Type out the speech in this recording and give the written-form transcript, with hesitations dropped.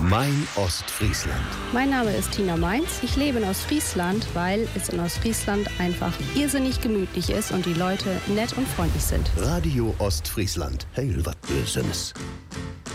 Mein Ostfriesland. Mein Name ist Tina Mainz. Ich lebe in Ostfriesland, weil es in Ostfriesland einfach irrsinnig gemütlich ist und die Leute nett und freundlich sind. Radio Ostfriesland. Heil wat Bösenes.